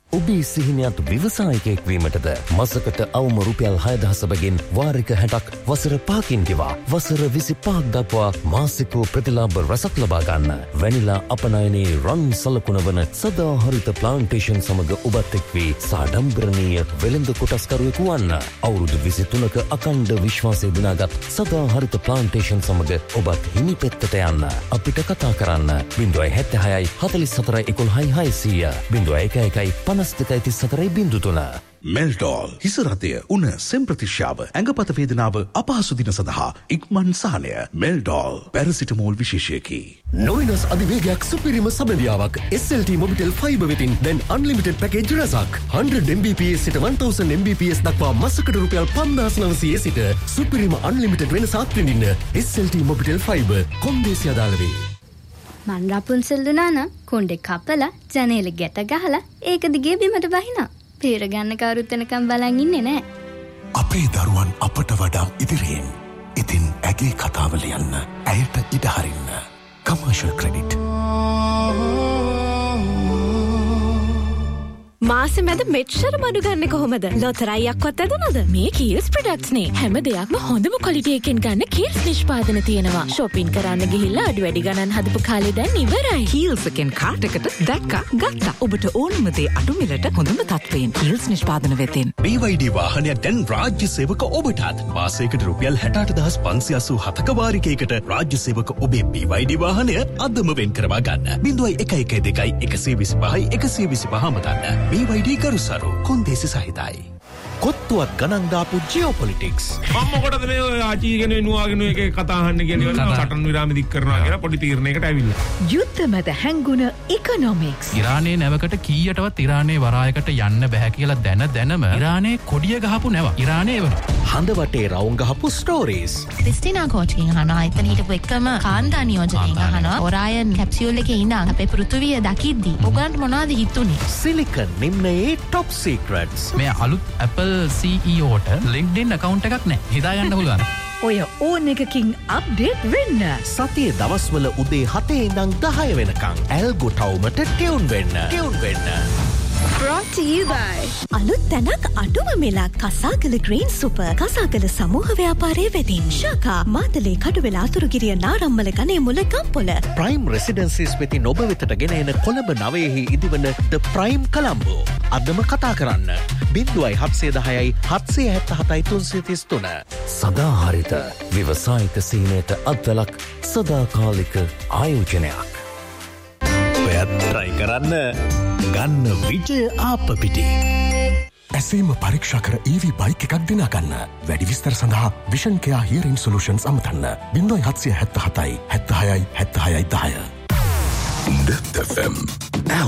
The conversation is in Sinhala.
ඔබේ සිහිනයත් ව්‍යවසායකයෙක් වීමටද මාසකට අවම රුපියල් 6000 බැගින් වාරික 60ක් වසර 5කින් ගෙවා වසර 25ක් දක්වා මාසික ප්‍රතිලාභ රසක් ලබා ගන්න. වැනිලා අපනයනයේ රන් සලකුණ වන සදාහරිත ප්ලාන්ටේෂන් සමග ඔබත් එක් වී සාඩම්බරණීය වෙළඳ කොටස්කරුවෙකු වන්න. අවුරුදු 23ක අඛණ්ඩ විශ්වාසය දිනාගත් සදාහරිත ප්ලාන්ටේෂන් සමග ඔබත් හිමිපෙත්තට යන්න. අපිට කතා කරන්න 076 44 11 600 011 52 මෙල්ටෝල් හිසරතය උන සෙම්ප්‍රතිශ්‍යාව ඇඟපත වේදනාව අපහසු දින සඳහා ඉක්මන් සහනය මෙල්ටෝල් පැරසිටමෝල් විශේෂයකි. නොවිනස් අධිවේගයක් සුපිරිම සබඳියාවක් SLT මොබිටෙල් ෆයිබර් වෙතින් දැන් අන්ලිමිටඩ් පැකේජ් රසක් 100 Mbps සිට 1000 Mbps දක්වා මාසකට රුපියල් 5900 සිට සුපිරිම අන්ලිමිටඩ් වෙනසක් විඳින්න SLT මොබිටෙල් ෆයිබර් කොන්දේසි අදාළ වේ. මන් රපුන්සල් දුනාන කොණ්ඩේ කපලා ජනේල ගැට ගහලා ඒක දිගේ බිමට බහිනා. පීර ගන්න කවුරුත් එනකම් බලන් ඉන්නේ නැහැ. අපේ දරුවන් අපට වඩා ඉදිරියෙන්. ඉතින් ඇගේ කතාව ලියන්න, ඇයට ඉඩ හරින්න. Commercial credit. මාසෙ මැද මෙච්චර බඩු ගන්න කොහොමද? ලොතරැයියක්වත් ඇදුනද? මේ කීල්ස් ප්‍රොඩක්ට්ස් නේ. හැම දෙයක්ම හොඳම ක්වොලිටි එකෙන් ගන්න කීල්ස් නිෂ්පාදන තියෙනවා. shopping කරන්න ගිහිල්ලා අඩු වැඩි ගණන් හදපු කාලේ දැන් ඉවරයි. කීල්ස් එකෙන් කාට් එකට දැක්කා ගත්තා. ඔබට ඕනම දේ අඩු මිලට හොඳම තත්ත්වයෙන් කීල්ස් නිෂ්පාදන වෙතින්. BYD වාහනයක් දැන් රාජ්‍ය සේවක ඔබටත් මාසයකට රුපියල් 68587ක වාරිකයකට රාජ්‍ය සේවක ඔබේ BYD වාහනය අදම වෙන් කරවා ගන්න. 0112 125 125 මතන්න. BYD කරුසරු කොන්දේසි සහිතයි. කොත්තුවක් ගණන් දාපු ජියෝපොලිටික්ස්. මම මොකටද මේ ආචීගෙන නුවාගෙන එකේ කතා අහන්න කියලා සටන් විරාම දික් කරනවා කියලා පොඩි තීරණයකට ඇවිල්ලා. යුද්ධ මැද හැංගුණ ඉකොනොමික්ස්. ඉරානයේ නැවකට කීයටවත් ඉරානයේ වරායකට යන්න බෑ කියලා දැනම ඉරානයේ කොඩිය ගහපු නැව. ඉරානයේ එවනවා. හඳ වටේ රවුම් ගහපු ස්ටෝරීස්. ක්‍රිස්ටිනා කෝච්කින් අහනවා. එතන හිටපු එකම කාන්තා නියෝජකයන් අහනවා. ඔරායන් කැප්සියුල් එකේ ඉඳන් අපේ පෘථිවිය දකිද්දි ඔයගන්ට මොනවද හිතුනේ? Silicon නිම්නයේ top සීක්‍රට්ස්. මේ අලුත් Apple CEOට LinkedIn account එකක් නැහැ. හිතා ගන්න පුළුවන්. ඔය ඕන එකකින් අප්ඩේට් වෙන්න. සතියේ දවස්වල උදේ 7 ඉඳන් 10 වෙනකන් ඇල්ගෝ ටවුමට ටියුන් වෙන්න. Brought to you by අලුත් තැනක් අඩුම මිලක් කසාගල ග්‍රීන් සුපර් කසාගල සමූහ ව්‍යාපාරයේ වෙතින් ශාඛා මාතලේ කඩුවෙල අතුරුගිරිය නාරම්මල ගනේ මුල ගම්පොළ ප්‍රයිම් රෙසිඩෙන්සිස් වෙතින් ඔබ වෙතට ගෙන එන කොළඹ 9 ඉදිවන ද ප්‍රයිම් කොළඹෝ අදම කතා කරන්න 0710 777 333 සදාහරිත ව්‍යවසායික සීනයට අත්වලක් සදාකාලික ආයෝජනයක්. ඔයත් try කරන්න ගන්න විජය ආපපිටි. ඇසේම පරීක්ෂා කර EV බයික් එකක් දිනා ගන්න. වැඩි විස්තර සඳහා Vision Care Hearing Solutions අමතන්න 0777 76 76 10. Net FM